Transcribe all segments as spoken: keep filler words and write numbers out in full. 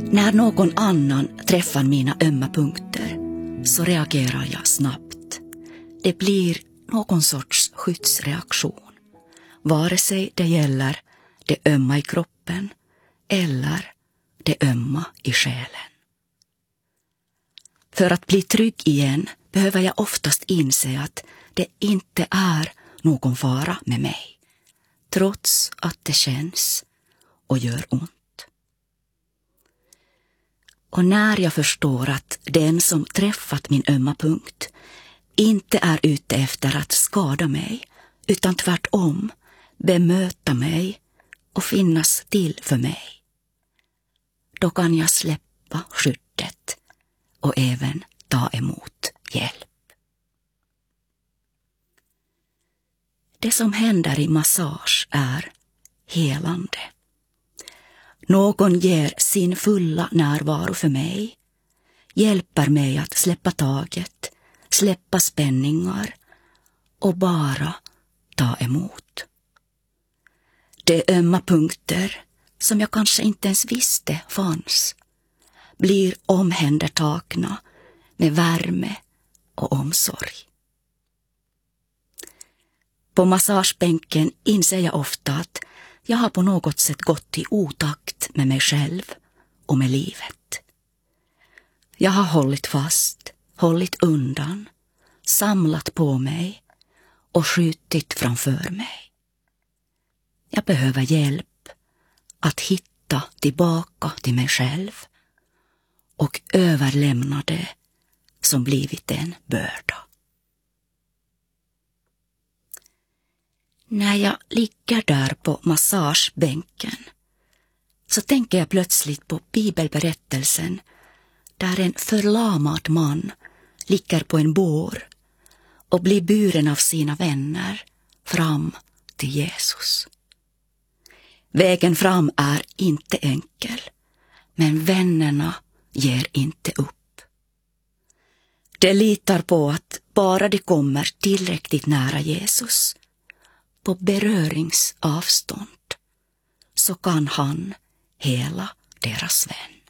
När någon annan träffar mina ömma punkter så reagerar jag snabbt. Det blir någon sorts skyddsreaktion, vare sig det gäller det ömma i kroppen eller det ömma i själen. För att bli trygg igen behöver jag oftast inse att det inte är någon fara med mig, trots att det känns och gör ont. Och när jag förstår att den som träffat min ömma punkt inte är ute efter att skada mig, utan tvärtom bemöta mig och finnas till för mig, då kan jag släppa skyddet och även ta emot hjälp. Det som händer i massage är helande. Någon ger sin fulla närvaro för mig, hjälper mig att släppa taget, släppa spänningar och bara ta emot. De ömma punkter som jag kanske inte ens visste fanns blir omhändertagna med värme och omsorg. På massagebänken inser jag ofta att jag har på något sätt gått i otakt med mig själv och med livet. Jag har hållit fast, hållit undan, samlat på mig och skjutit framför mig. Jag behöver hjälp att hitta tillbaka till mig själv och överlämna det som blivit en börda. När jag ligger där på massagebänken så tänker jag plötsligt på bibelberättelsen där en förlamad man ligger på en bår och blir buren av sina vänner fram till Jesus. Vägen fram är inte enkel, men vännerna ger inte upp. De litar på att bara de kommer tillräckligt nära Jesus, på beröringsavstånd, så kan han hela deras vän.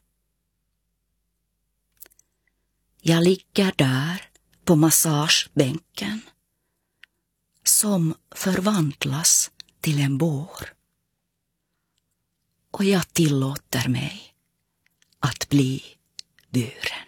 Jag ligger där på massagebänken som förvandlas till en bår, och jag tillåter mig att bli buren.